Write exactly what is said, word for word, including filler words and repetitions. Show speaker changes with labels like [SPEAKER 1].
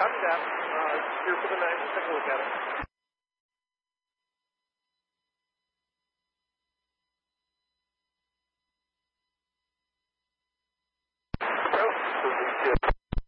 [SPEAKER 1] Copy that. Uh, here for the night. We'll take a look at it.